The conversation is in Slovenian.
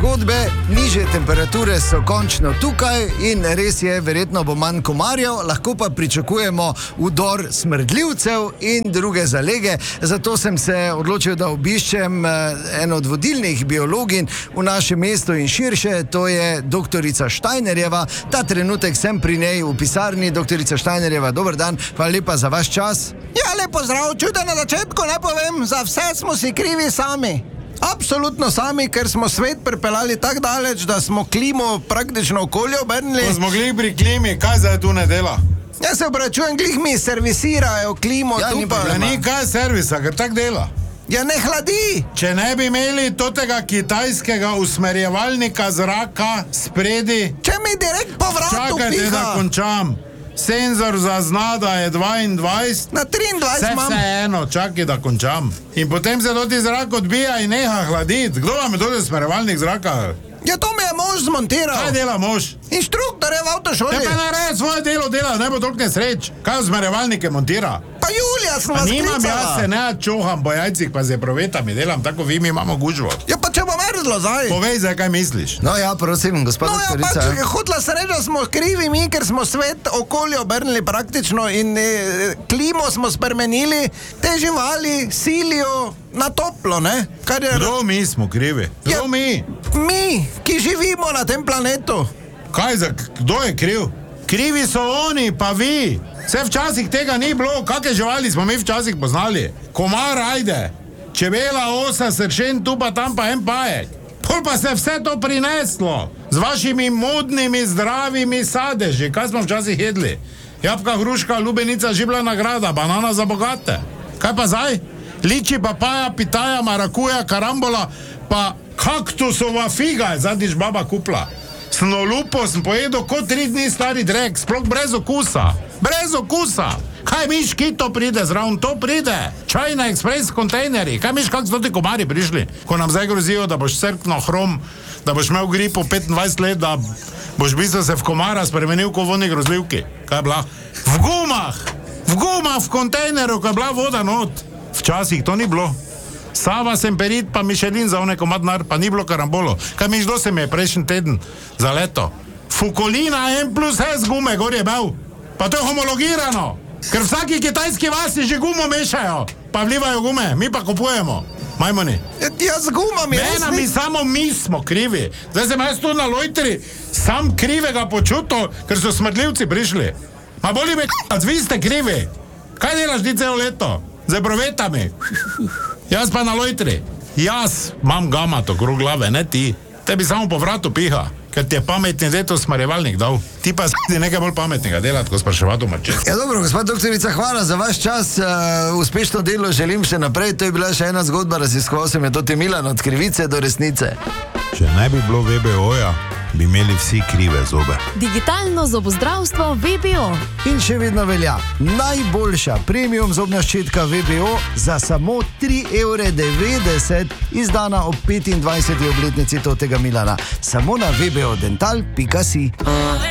zgodbe, nižje temperature so končno tukaj in res je, verjetno bo manj komarjev, lahko pa pričakujemo vdor smrdljivcev in druge zalege. Zato sem se odločil, da obiščem eno od vodilnih biologin v našem mestu in širše, to je doktorica Steinerjeva. Ta trenutek sem pri njej v pisarni. Doktorica Steinerjeva, dober dan, hvala lepa za vaš čas. Ja, lepo zdrav, čuda na začetku ne povem, za vse smo si krivi sami. Absolutno sami, ker smo svet pripeljali tako daleč, da smo klimo praktično okolje obrnili. Ko smo glih pri klimi, kaj zdaj tu ne dela? Ja se obračujem, glih mi servisirajo klimo, Ja, tu ni pa... problema. Ni kaj servisa, ker tak dela. Ja, ne hladi! Če ne bi imeli tega kitajskega usmerjevalnika zraka spredi, Če mi direkt po vratu čakajte, da piha! končam. Senzor zazna, da je 22. Na 23 imam. Vseeno, čakaj, da končam. In potem se doti zrak odbija in neha hladiti. Kdo vam je doti usmerjevalnik zraka? Ja, to mi je mož zmontiral. Kaj dela mož? Inštruktor je v avtošoli. Te pa naredi svoje delo, ne bo toliko nesreč. Kaj usmerjevalnike montira? Pa Julija sem Pa vas nimam klicala. jaz se ne čuham po jajcih, pa z eprovetami delam, tako vi mi imamo gužvo. Ja, pa če bo mrzlo zdaj. Povej zdaj, kaj misliš. No ja, prosim, gospod No ja, doktorica. pač hotla sreča smo krivi mi, ker smo svet okolje obrnili praktično in klimo smo spremenili, te živali silijo na toplo, ne? Kar je Kdo mi smo krivi? Kdo Ja. mi? mi, ki živimo na tem planetu. Kaj za, kdo je kriv? Krivi so oni, pa vi. Vse včasih tega ni bilo, kakšne živali smo mi včasih poznali. Komar ajde, čebela, osa, sršen, tu pa tam pa en pajek. Pol pa se vse to prineslo z vašimi modnimi, zdravimi sadeži. Kaj smo včasih jedli? Jabka, hruška, lubenica, žibla nagrada, banana za bogate. Kaj pa zdaj? Liči, papaja, pitaja, marakuja, karambola, pa kaktusova figa je zadnjič baba kupla. Snolupo sem pojedel kot 3 dni stari drek, sploh brez okusa. Brez okusa. Kaj miš, kito pride zraven, to pride. Čajna ekspres kontejneri. Kaj miš, kak so ti komarji prišli? Ko nam zdaj grozijo, da boš crkno hrom, da boš imel gripo 25 let, da boš v bistvu se v komara spremenil kot vodni grozljivki. Kaj je bila? V gumah v kontejneru, ko je bila voda not. Včasih to ni bilo. Sava, Semperit, pa Mišelin za one komadnar, pa ni bilo karambolo. Kaj miš, do se mi je prejšnji teden za leto? Fukolina M+S gume, gor je bil. Pa to je homologirano. Ker vsaki kitajski vasi že gumo mešajo, pa vlivajo gume, mi pa kupujemo. Majmoni. Ja, z gumami. Samo mi smo krivi. Zdaj sem jaz tu na lojtri, sam krivega počutil, ker so smrdljivci prišli. Ma boli me, vi ste krivi. Kaj delaš ti celo leto? Z eprovetami. Jaz pa na lojtri. Jaz imam gamato okrog glave, ne ti. Tebi samo po vratu piha, ker ti je pametni deto smarjevalnik dal. Ti pa si nekaj bolj pametnega delati, ko spraševati mrčeti. Ja, dobro, gospod doktorica, hvala za vaš čas, uspešno delo želim še naprej. To je bila še ena zgodba, raziskoval sem je Toti Milan od krivice do resnice. Če ne bi bilo VBO-ja, bi imeli vsi krive zobe. Digitalno zobozdravstvo VBO. In še vedno velja, najboljša premium zobna ščetka VBO za samo 3,90 €, izdana ob 25. obletnici Totega Milana. Samo na vbodental.si.